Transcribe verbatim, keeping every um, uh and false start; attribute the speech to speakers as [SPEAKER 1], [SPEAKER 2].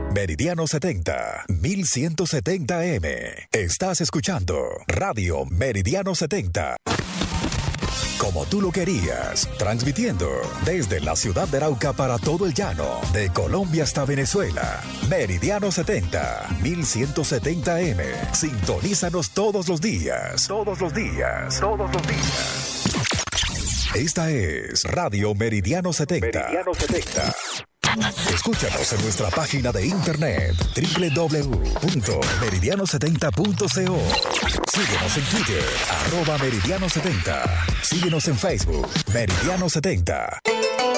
[SPEAKER 1] Meridiano setenta, mil ciento setenta M. Estás escuchando Radio Meridiano setenta. Como tú lo querías, transmitiendo desde la ciudad de Arauca para todo el llano, de Colombia hasta Venezuela. Meridiano setenta, mil ciento setenta M. Sintonízanos todos los días. Todos los días. Todos los días. Esta es Radio Meridiano setenta. Meridiano setenta. Escúchanos en nuestra página de internet doble u doble u doble u punto meridiano setenta punto co. Síguenos en Twitter, arroba Meridiano setenta. Síguenos en Facebook, Meridiano setenta.